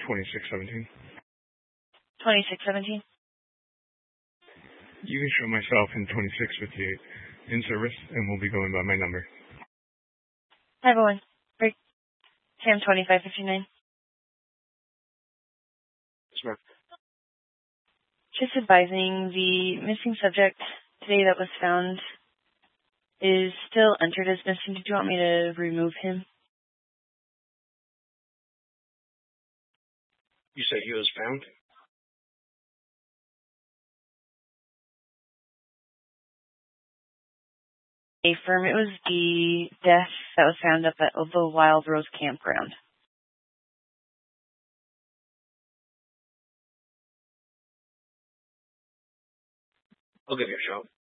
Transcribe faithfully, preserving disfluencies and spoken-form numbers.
twenty-six seventeen. twenty-six seventeen. You can show myself in twenty-six fifty-eight in service, and we'll be going by my number. Hi, everyone. Break. Sam twenty-five fifty-nine. Yes, ma'am. Just advising, the missing subject today that was found is still entered as missing. Did you want me to remove him? You said he was found? A firm. It was the death that was found up at the Wild Rose Campground. I'll give you a shout.